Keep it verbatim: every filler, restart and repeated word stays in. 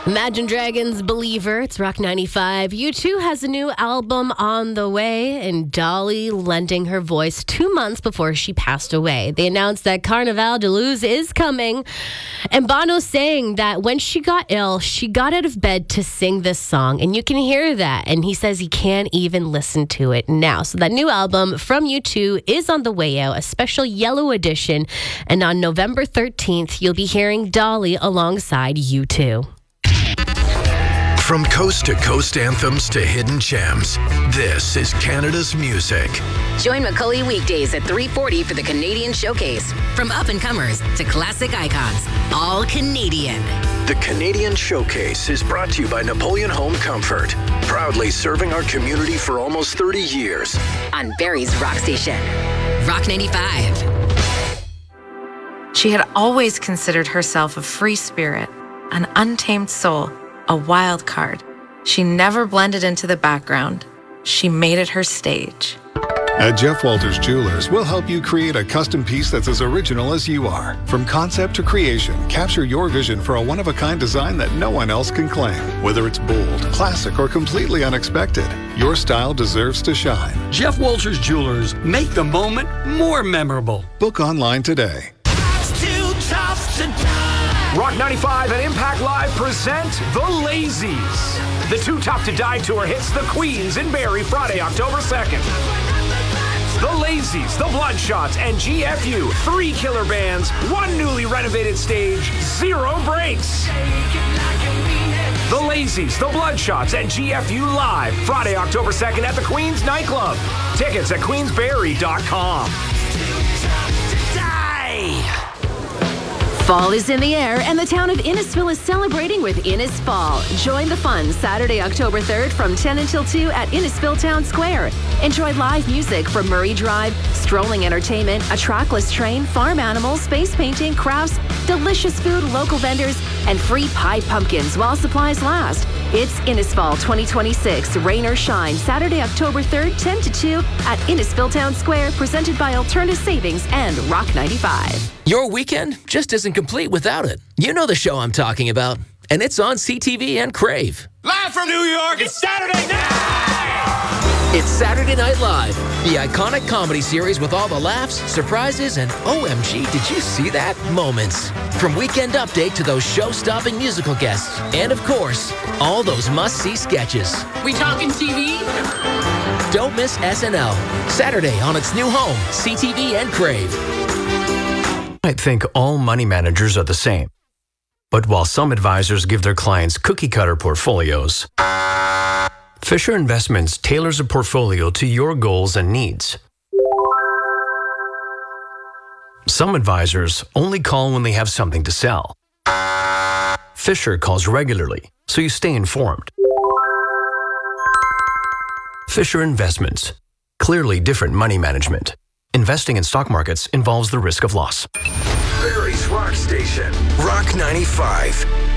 Imagine Dragons' Believer. It's Rock ninety-five. U two has a new album on the way, and Dolly lending her voice two months before she passed away. They announced that Carnaval de Luz is coming, and Bono saying that when she got ill, she got out of bed to sing this song, and you can hear that, and he says he can't even listen to it now. So that new album from U two is on the way out, a special yellow edition, and on November thirteenth, you'll be hearing Dolly alongside U two. From coast-to-coast anthems to hidden gems, this is Canada's music. Join Macaulay weekdays at three forty for the Canadian Showcase. From up-and-comers to classic icons, all Canadian. The Canadian Showcase is brought to you by Napoleon Home Comfort, proudly serving our community for almost thirty years. On Barrie's Rock Station. Rock ninety-five. She had always considered herself a free spirit, an untamed soul, a wild card. She never blended into the background. She made it her stage. At Jeff Walters Jewelers, we'll help you create a custom piece that's as original as you are. From concept to creation, capture your vision for a one-of-a-kind design that no one else can claim. Whether it's bold, classic, or completely unexpected, your style deserves to shine. Jeff Walters Jewelers, make the moment more memorable. Book online today. Rock ninety-five and Impact Live present The Lazies. The Too Tough to Die tour hits the Queens in Barrie Friday, October second. The Lazies, The Bloodshots, and G F U. Three killer bands, one newly renovated stage, zero breaks. The Lazies, The Bloodshots, and G F U live Friday, October second at the Queens Nightclub. Tickets at queensberry dot com. Fall is in the air, and the town of Innisfil is celebrating with Innis Fall. Join the fun Saturday, October third from ten until two at Innisfil Town Square. Enjoy live music from Murray Drive, strolling entertainment, a trackless train, farm animals, space painting, crafts, delicious food, local vendors, and free pie pumpkins while supplies last. It's Innisfall twenty twenty-six, rain or shine, Saturday, October third, ten to two at Innisfil Town Square, presented by Alternative Savings and Rock ninety-five. Your weekend just isn't complete without it. You know the show I'm talking about, and it's on C T V and Crave. Live from New York, it's Saturday night! It's Saturday Night Live, the iconic comedy series with all the laughs, surprises, and O M G, did you see that? Moments. From Weekend Update to those show-stopping musical guests, and of course, all those must-see sketches. We talking T V? Don't miss S N L, Saturday on its new home, C T V and Crave. I think all money managers are the same. But while some advisors give their clients cookie-cutter portfolios, Fisher Investments tailors a portfolio to your goals and needs. Some advisors only call when they have something to sell. Fisher calls regularly, so you stay informed. Fisher Investments. Clearly different money management. Investing in stock markets involves the risk of loss. Barrie's Rock Station, Rock ninety-five.